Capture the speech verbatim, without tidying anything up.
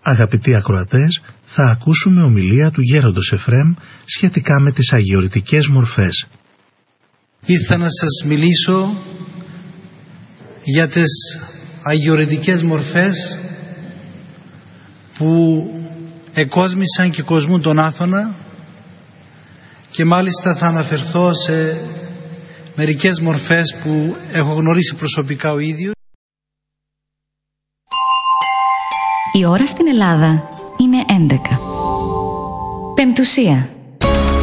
Αγαπητοί ακροατές, θα ακούσουμε ομιλία του γέροντος Εφραίμ σχετικά με τις αγιορητικές μορφές. Ήρθα να σας μιλήσω για τις αγιορητικές μορφές που εκόσμησαν και κοσμούν τον Άθωνα, και μάλιστα θα αναφερθώ σε μερικές μορφές που έχω γνωρίσει προσωπικά ο ίδιος. Η ώρα στην Ελλάδα είναι έντεκα. Πεμπτουσία.